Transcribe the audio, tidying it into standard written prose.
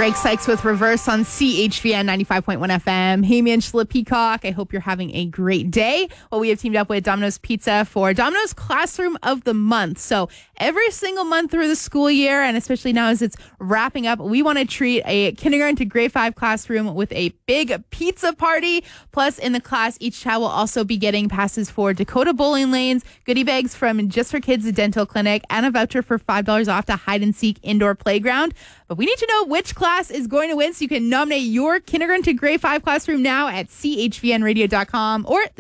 Greg Sykes with Reverse on CHVN 95.1 FM. Hey, Angela Peacock. I hope you're having a great day. Well, we have teamed up with Domino's Pizza for Domino's Classroom of the Month. So every single month through the school year, and especially now as it's wrapping up, we want to treat a kindergarten to grade 5 classroom with a big pizza party. Plus, in the class, each child will also be getting passes for Dakota bowling lanes, goodie bags from Just for Kids Dental Clinic, and a voucher for $5 off to Hide and Seek Indoor Playground. But we need to know which class is going to win, so you can nominate your kindergarten to grade 5 classroom now at chvnradio.com or